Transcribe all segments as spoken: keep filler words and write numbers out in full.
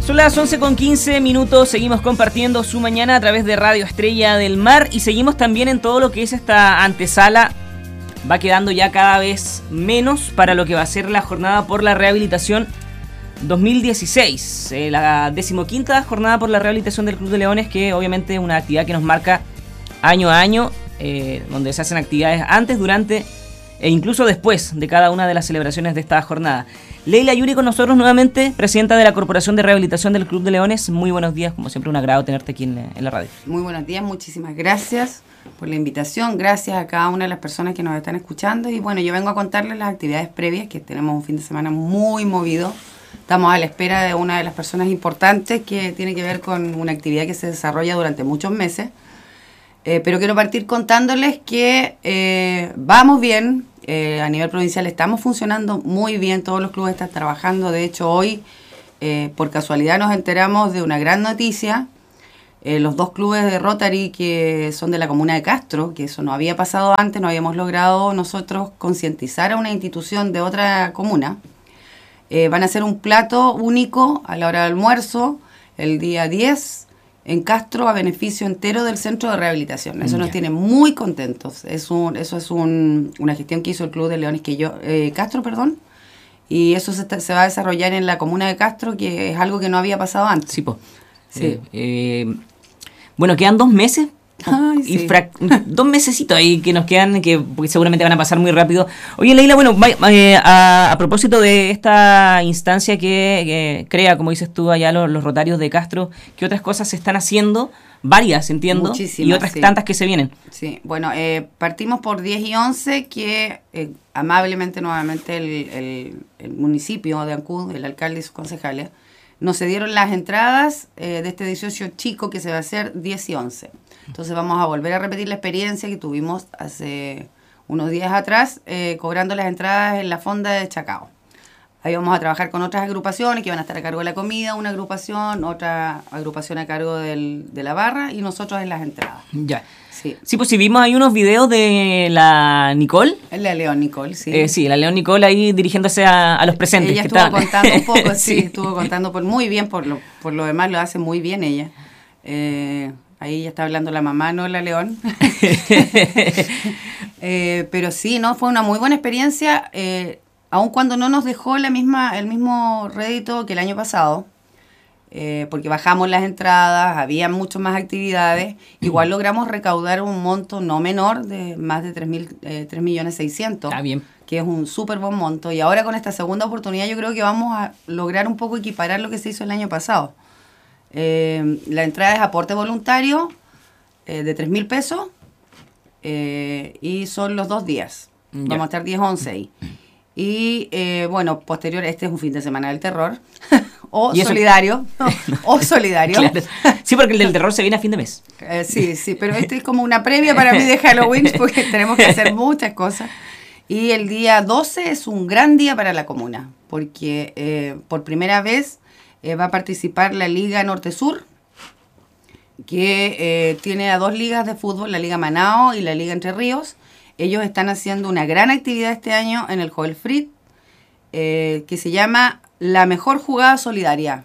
Son las once con quince minutos, seguimos compartiendo su mañana a través de Radio Estrella del Mar y seguimos también en todo lo que es esta antesala. Va quedando ya cada vez menos para lo que va a ser la jornada por la rehabilitación dos mil dieciséis, eh, la decimoquinta jornada por la rehabilitación del Club de Leones, que obviamente es una actividad que nos marca año a año, eh, donde se hacen actividades antes, durante e incluso después de cada una de las celebraciones de esta jornada. Leila Yuri con nosotros nuevamente, presidenta de la Corporación de Rehabilitación del Club de Leones. Muy buenos días, como siempre un agrado tenerte aquí en, en la radio. Muy buenos días, muchísimas gracias por la invitación, gracias a cada una de las personas que nos están escuchando. Y bueno, yo vengo a contarles las actividades previas, que tenemos un fin de semana muy movido. Estamos a la espera de una de las personas importantes que tiene que ver con una actividad que se desarrolla durante muchos meses. Eh, pero quiero partir contándoles que eh, vamos bien, eh, a nivel provincial estamos funcionando muy bien, todos los clubes están trabajando. De hecho, hoy, eh, por casualidad, nos enteramos de una gran noticia. Eh, los dos clubes de Rotary que son de la comuna de Castro, que eso no había pasado antes, no habíamos logrado nosotros concientizar a una institución de otra comuna. Eh, van a hacer un plato único a la hora del almuerzo, el día diez, en Castro, a beneficio entero del centro de rehabilitación. Eso yeah. nos tiene muy contentos. Es un, eso es un, una gestión que hizo el Club de Leones que yo, eh, Castro, perdón, y eso se, se va a desarrollar en la comuna de Castro, que es algo que no había pasado antes. Sí, pues. Sí. Eh, eh, bueno, quedan dos meses. Ay, y sí. fra- dos mesecitos ahí que nos quedan, que seguramente van a pasar muy rápido. Oye, Leila, bueno, eh, a, a propósito de esta instancia que, que crea, como dices tú, allá los, los Rotarios de Castro, ¿qué otras cosas se están haciendo? Varias, entiendo. Muchísimas, y otras sí. tantas que se vienen. Sí, bueno, eh, partimos por diez y once, que eh, amablemente nuevamente el, el, el municipio de Ancud, el alcalde y sus concejales, nos cedieron las entradas eh, de este dieciocho chico que se va a hacer diez y once. Entonces vamos a volver a repetir la experiencia que tuvimos hace unos días atrás, eh, cobrando las entradas en la fonda de Chacao. Ahí vamos a trabajar con otras agrupaciones que van a estar a cargo de la comida, una agrupación, otra agrupación a cargo del, de la barra y nosotros en las entradas. Ya. Sí. Sí, pues si vimos ahí unos videos de la Nicole. La León Nicole, sí. Eh, sí, la León Nicole ahí dirigiéndose a, a los presentes. Ella estuvo estaban... contando un poco, sí, sí, estuvo contando por muy bien, por lo, por lo demás lo hace muy bien ella. Eh, ahí ya está hablando la mamá, no la León. eh, pero sí, no, fue una muy buena experiencia, eh, aun cuando no nos dejó la misma, el mismo rédito que el año pasado. Eh, porque bajamos las entradas, había mucho más actividades, igual logramos recaudar un monto no menor de más de tres millones seiscientos mil, ah, bien. Que es un súper buen monto, y ahora con esta segunda oportunidad yo creo que vamos a lograr un poco equiparar lo que se hizo el año pasado. Eh, la entrada es aporte voluntario eh, de tres mil pesos eh, y son los dos días, ya. Vamos a estar diez, once ahí. Y eh, bueno, posterior, este es un fin de semana del terror. O solidario. No, o solidario. Claro. Sí, porque el del terror se viene a fin de mes. Eh, sí, sí, pero este es como una previa para mí de Halloween, porque tenemos que hacer muchas cosas. Y el día doce es un gran día para la comuna, porque eh, por primera vez eh, va a participar la Liga Norte-Sur, que eh, tiene a dos ligas de fútbol, la Liga Manao y la Liga Entre Ríos. Ellos están haciendo una gran actividad este año en el Joel Frit, eh, que se llama La Mejor Jugada Solidaria.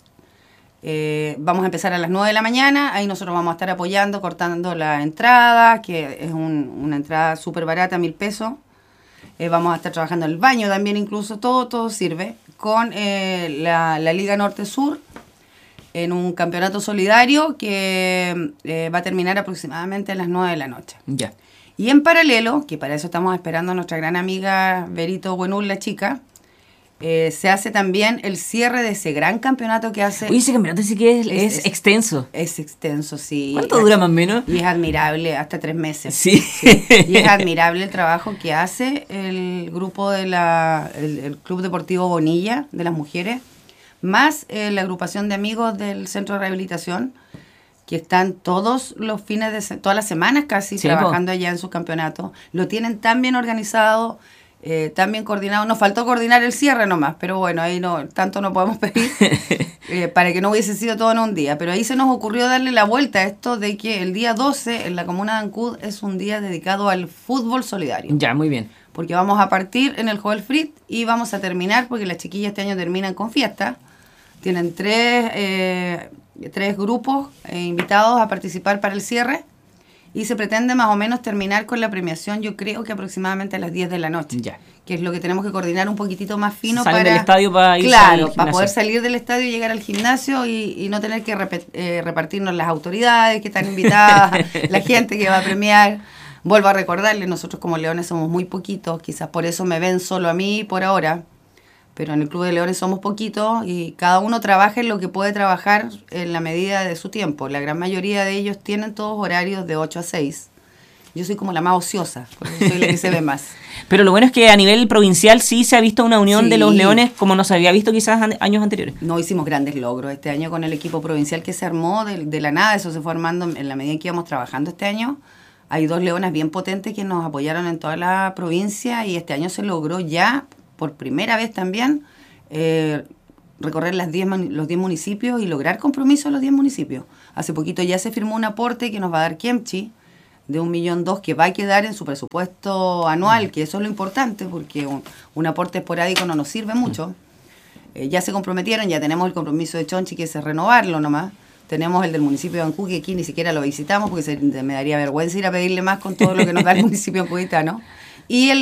Eh, vamos a empezar a las nueve de la mañana, ahí nosotros vamos a estar apoyando, cortando la entrada, que es un, una entrada súper barata, mil pesos. Eh, vamos a estar trabajando en el baño también, incluso, todo, todo sirve, con eh, la, la Liga Norte-Sur, en un campeonato solidario que eh, va a terminar aproximadamente a las nueve de la noche. Ya. Y en paralelo, que para eso estamos esperando a nuestra gran amiga Berito Buenul, la chica, eh, se hace también el cierre de ese gran campeonato que hace... Uy, ese campeonato sí que es, es, es extenso. Es extenso, sí. ¿Cuánto dura más o menos? Y es admirable, hasta tres meses. Sí. sí. Y es admirable el trabajo que hace el grupo de la... el, el Club Deportivo Bonilla, de las mujeres, más eh, la agrupación de amigos del Centro de Rehabilitación, que están todos los fines de se- todas las semanas casi sí, trabajando po. allá en sus campeonatos. Lo tienen tan bien organizado, eh, tan bien coordinado. Nos faltó coordinar el cierre nomás, pero bueno, ahí no tanto no podemos pedir eh, para que no hubiese sido todo en un día. Pero ahí se nos ocurrió darle la vuelta a esto de que el día doce en la comuna de Ancud es un día dedicado al fútbol solidario. Ya, muy bien. Porque vamos a partir en el Joel Frit y vamos a terminar, porque las chiquillas este año terminan con fiesta, Tienen tres, eh, tres grupos eh, invitados a participar para el cierre y se pretende más o menos terminar con la premiación, yo creo que aproximadamente a las diez de la noche. Ya. Que es lo que tenemos que coordinar un poquitito más fino. Salen para del estadio para ir Claro, para poder salir del estadio y llegar al gimnasio y, y no tener que rep- eh, repartirnos las autoridades que están invitadas, la gente que va a premiar. Vuelvo a recordarles, nosotros como Leones somos muy poquitos, quizás por eso me ven solo a mí por ahora, pero en el Club de Leones somos poquitos y cada uno trabaja en lo que puede trabajar en la medida de su tiempo. La gran mayoría de ellos tienen todos horarios de ocho a seis. Yo soy como la más ociosa, porque soy la que se ve más. Pero lo bueno es que a nivel provincial sí se ha visto una unión Sí. de los Leones como no se había visto quizás an- años anteriores. No hicimos grandes logros este año con el equipo provincial que se armó de, de la nada, eso se fue armando en la medida en que íbamos trabajando este año. Hay dos leonas bien potentes que nos apoyaron en toda la provincia y este año se logró ya, por primera vez también, eh, recorrer las diez, los diez municipios y lograr compromiso en los diez municipios. Hace poquito ya se firmó un aporte que nos va a dar Kemchi, de un millón dos que va a quedar en su presupuesto anual, que eso es lo importante, porque un, un aporte esporádico no nos sirve mucho. Eh, ya se comprometieron, ya tenemos el compromiso de Chonchi, que es renovarlo nomás. Tenemos el del municipio de Ancú, que aquí ni siquiera lo visitamos, porque se, me daría vergüenza ir a pedirle más con todo lo que nos da el municipio ancuditano. Y el